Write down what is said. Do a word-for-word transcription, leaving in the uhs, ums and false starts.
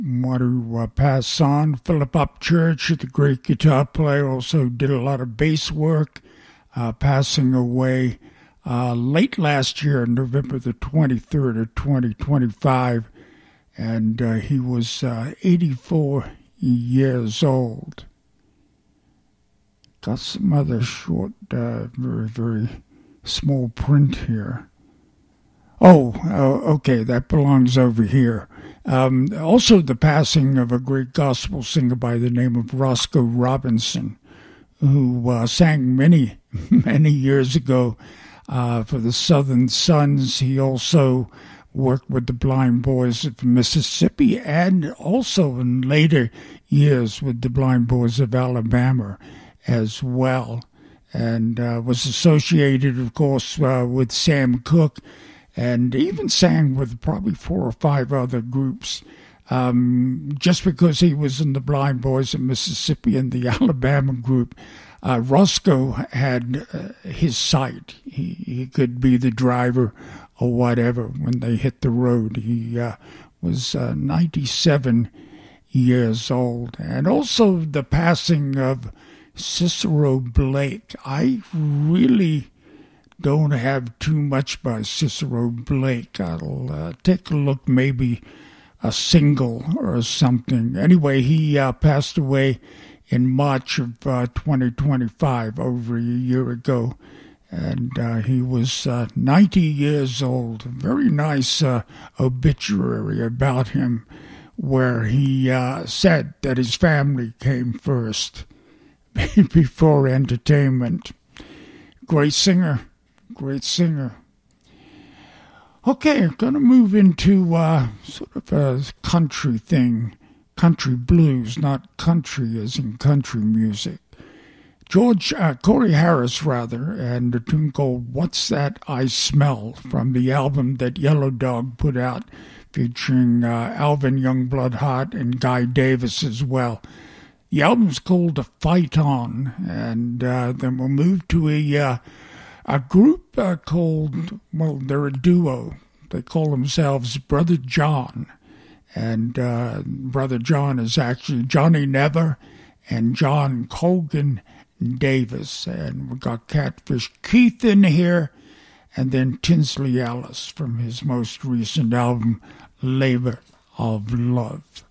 want to uh, pass on Philip Upchurch, the great guitar player, also did a lot of bass work, uh, passing away uh, late last year, November the twenty-third of twenty twenty-five, and uh, he was uh, eighty-four years old. Got some other short, uh, very, very small print here. Oh, uh, okay, that belongs over here. Um, also, the passing of a great gospel singer by the name of Roscoe Robinson, who uh, sang many, many years ago uh, for the Southern Sons. He also worked with the Blind Boys of Mississippi and also in later years with the Blind Boys of Alabama as well, and uh, was associated, of course, uh, with Sam Cooke, and even sang with probably four or five other groups. Um, just because he was in the Blind Boys of Mississippi and the Alabama group, uh, Roscoe had uh, his sight. He, he could be the driver or whatever when they hit the road. He uh, was uh, ninety-seven years old. And also the passing of Cicero Blake. I really don't have too much by Cicero Blake. I'll uh, take a look, maybe a single or something. Anyway, he uh, passed away in March of uh, twenty twenty-five, over a year ago, and uh, he was uh, ninety years old. A very nice uh, obituary about him, where he uh, said that his family came first before entertainment. Great singer. Great singer. Okay, I'm going to move into uh, sort of a country thing. Country blues, not country as in country music. George, uh, Corey Harris, rather, and a tune called What's That I Smell from the album that Yellow Dog put out, featuring uh, Alvin Youngblood Hart and Guy Davis as well. The album's called A Fight On, and uh, then we'll move to a... Uh, A group uh, called, well, they're a duo. They call themselves Brother John. And uh, Brother John is actually Johnny Never and John Colgan Davis. And we've got Catfish Keith in here. And then Tinsley Ellis from his most recent album, Labor of Love.